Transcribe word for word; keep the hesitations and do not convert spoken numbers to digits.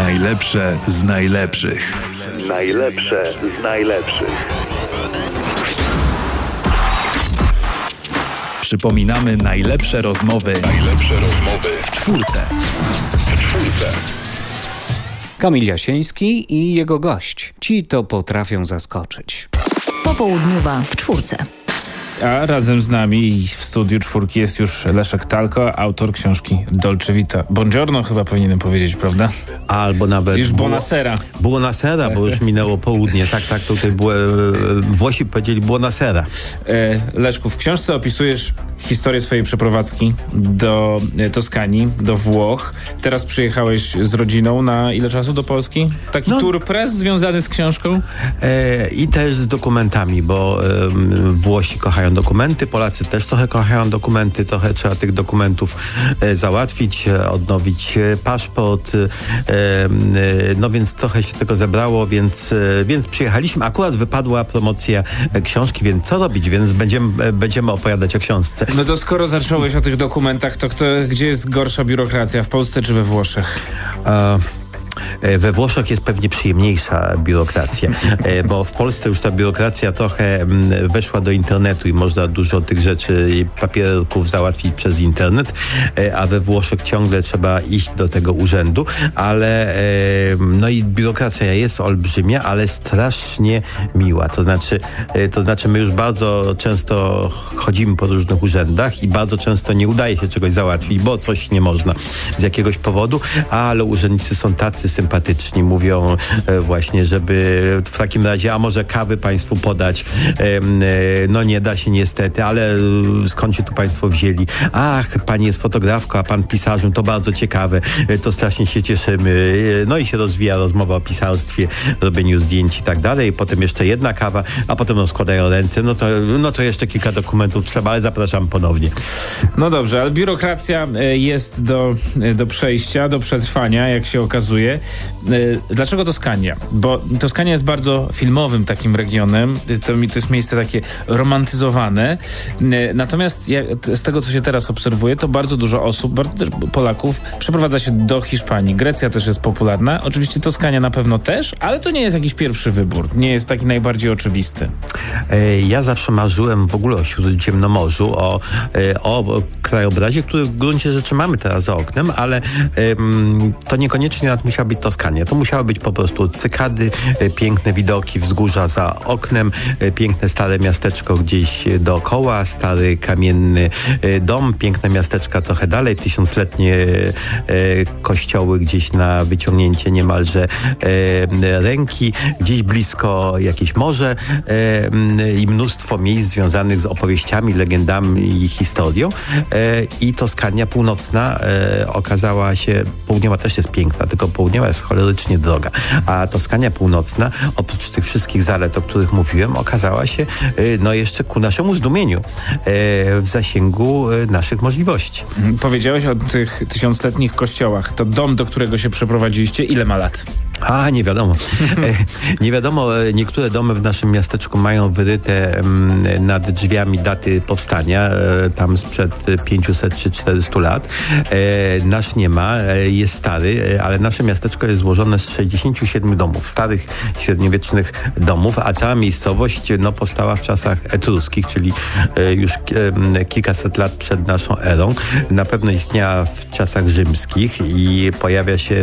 Najlepsze z najlepszych. Najlepsze z najlepszych. Przypominamy najlepsze rozmowy. Najlepsze rozmowy w czwórce. w czwórce. Kamil Jasiński i jego gość. Ci to potrafią zaskoczyć. Popołudniowa w czwórce. A razem z nami w studiu czwórki jest już Leszek Talko, autor książki Dolce Vita. Buongiorno chyba powinienem powiedzieć, prawda? Albo nawet... Już buonasera. Buonasera, bo już minęło południe. Tak, tak, tutaj było, Włosi powiedzieli buonasera. E, Leszku, w książce opisujesz historię swojej przeprowadzki do Toskanii, do Włoch. Teraz przyjechałeś z rodziną na ile czasu do Polski? Taki no, tour press związany z książką? E, I też z dokumentami, bo e, Włosi kochają dokumenty, Polacy też trochę kochają dokumenty, trochę trzeba tych dokumentów e, załatwić, e, odnowić e, paszport, e, e, no więc trochę się tego zebrało, więc, e, więc przyjechaliśmy. Akurat wypadła promocja e, książki, więc co robić? Więc będziemy, e, będziemy opowiadać o książce. No to skoro zacząłeś o tych dokumentach, to kto, gdzie jest gorsza biurokracja? W Polsce czy we Włoszech? E, We Włoszech jest pewnie przyjemniejsza biurokracja, bo w Polsce już ta biurokracja trochę weszła do internetu i można dużo tych rzeczy i papierków załatwić przez internet, a we Włoszech ciągle trzeba iść do tego urzędu, ale no i biurokracja jest olbrzymia, ale strasznie miła. To znaczy, to znaczy my już bardzo często chodzimy po różnych urzędach i bardzo często nie udaje się czegoś załatwić, bo coś nie można z jakiegoś powodu, ale urzędnicy są tacy sympatyczni, mówią e, właśnie, żeby w takim razie, a może kawy państwu podać, e, e, no nie da się niestety, ale e, skąd się tu państwo wzięli? Ach, pani jest fotografką, a pan pisarzem, to bardzo ciekawe, e, to strasznie się cieszymy. E, no i się rozwija rozmowa o pisarstwie, robieniu zdjęć i tak dalej, potem jeszcze jedna kawa, a potem rozkładają ręce, no to, no to jeszcze kilka dokumentów trzeba, ale zapraszam ponownie. No dobrze, ale biurokracja jest do, do przejścia, do przetrwania, jak się okazuje. Dlaczego Toskania? Bo Toskania jest bardzo filmowym takim regionem. To, to jest miejsce takie romantyzowane. Natomiast ja, z tego, co się teraz obserwuje, to bardzo dużo osób, bardzo też Polaków, przeprowadza się do Hiszpanii. Grecja też jest popularna. Oczywiście Toskania na pewno też, ale to nie jest jakiś pierwszy wybór. Nie jest taki najbardziej oczywisty. Ja zawsze marzyłem w ogóle o Śródziemnomorzu, o, o krajobrazie, który w gruncie rzeczy mamy teraz za oknem, ale um, to niekoniecznie nawet musiała być Toskania. To musiały być po prostu cykady, piękne widoki, wzgórza za oknem, piękne stare miasteczko gdzieś dookoła, stary kamienny dom, piękne miasteczka trochę dalej, tysiącletnie kościoły gdzieś na wyciągnięcie niemalże ręki, gdzieś blisko jakieś morze i mnóstwo miejsc związanych z opowieściami, legendami i historią. I Toskania północna okazała się, południowa też jest piękna, tylko południowa jest cholerycznie droga, a Toskania północna, oprócz tych wszystkich zalet, o których mówiłem, okazała się no jeszcze ku naszemu zdumieniu w zasięgu naszych możliwości. Powiedziałeś o tych tysiącletnich kościołach. To dom, do którego się przeprowadziliście, ile ma lat? A, nie wiadomo. Nie wiadomo, niektóre domy w naszym miasteczku mają wyryte nad drzwiami daty powstania, tam sprzed pięćset czy czterystu lat. Nasz nie ma, jest stary, ale nasze miasteczko jest złożone z sześćdziesięciu siedmiu domów, starych, średniowiecznych domów, a cała miejscowość no, powstała w czasach etruskich, czyli już kilkaset lat przed naszą erą. Na pewno istniała w czasach rzymskich i pojawia się